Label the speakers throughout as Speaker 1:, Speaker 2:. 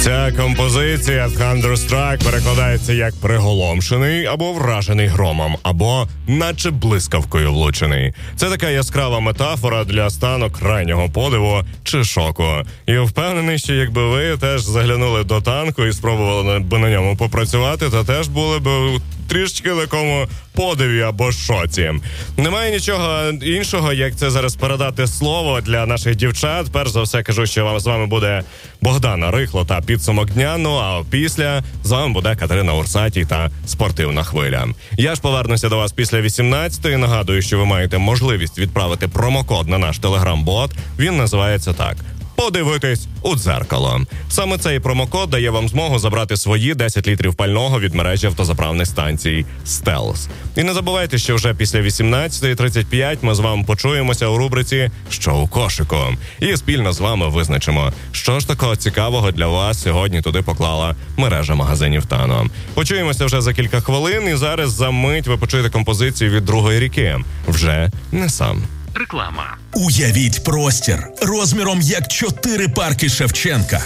Speaker 1: Ця композиція Thunderstruck перекладається як приголомшений або вражений громом, або наче блискавкою влучений. Це така яскрава метафора для стану крайнього подиву чи шоку. І впевнений, що якби ви теж заглянули до танку і спробували би на ньому попрацювати, то теж були б трішечки в такому подиві або шоці. Немає нічого іншого, як це зараз передати слово для наших дівчат. Перш за все кажу, що з вами буде Богдана Рихло та підсумок дня, ну а після з вами буде Катерина Урсатій та спортивна хвиля. Я ж повернуся до вас після 18-ї. Нагадую, що ви маєте можливість відправити промокод на наш телеграм-бот. Він називається так: подивитись у дзеркало. Саме цей промокод дає вам змогу забрати свої 10 літрів пального від мережі автозаправних станцій «Стелс». І не забувайте, що вже після 18:35 ми з вами почуємося у рубриці «Що у кошику?» і спільно з вами визначимо, що ж такого цікавого для вас сьогодні туди поклала мережа магазинів «Тано». Почуємося вже за кілька хвилин, і зараз за мить ви почуєте композицію від «Другої ріки». Вже не сам.
Speaker 2: Реклама.
Speaker 3: Уявіть простір розміром як 4 парки Шевченка.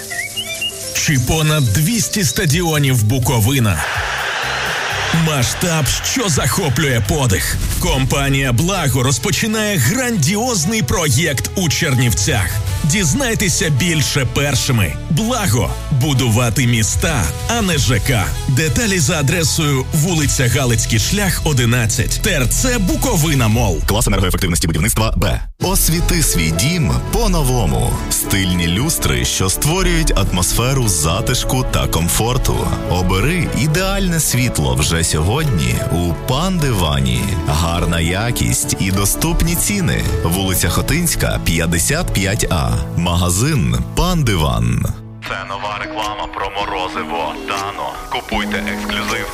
Speaker 3: Чи понад 200 стадіонів Буковина. Масштаб, що захоплює подих. Компанія «Благо» розпочинає грандіозний проєкт у Чернівцях. Дізнайтеся більше першими. «Благо» – будувати міста, а не ЖК. Деталі за адресою вулиця Галицький шлях, 11. ТРЦ «Буковина Мол».
Speaker 4: Клас енергоефективності будівництва Б. Освіти свій дім по-новому. Стильні люстри, що створюють атмосферу затишку та комфорту. Обери ідеальне світло вже сьогодні у Пан-Дивані. Гарна якість і доступні ціни. Вулиця Хотинська, 55А. Магазин «Пан-Диван».
Speaker 5: Це нова реклама про морозиво Тано. Купуйте ексклюзивне